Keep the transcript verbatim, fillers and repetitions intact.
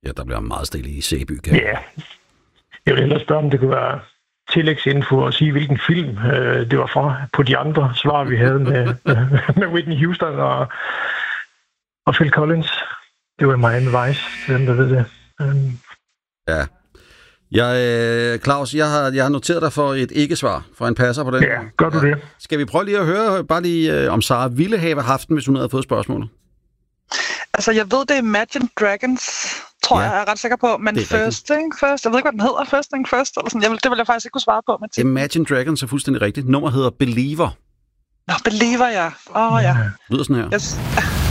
Ja, der bliver meget stille i Sæby, kan Ja. Jeg vil ellers spørge, om det kunne være tillægsinfo og sige, hvilken film øh, det var fra på de andre svar, vi havde med, med Whitney Houston og, og Phil Collins. Det var Miami Vice, hvem der ved det. Um. Ja. Jeg, øh, Claus, jeg har, jeg har noteret dig for et ikke-svar, for en passer på den. Ja, gør du ja. det? Skal vi prøve lige at høre, bare lige, øh, om Sara ville have haft den, hvis hun havde fået spørgsmålet? Altså, jeg ved, det er Imagine Dragons, tror ja. jeg, jeg er ret sikker på. Men First Thing First, jeg ved ikke, hvad den hedder, First Thing First, eller sådan. Jeg vil, det vil jeg faktisk ikke kunne svare på. Med Imagine Dragons er fuldstændig rigtigt. Nummer hedder Believer. Nå, Believer, ja. Åh, oh, ja. Lyder sådan her. Yes.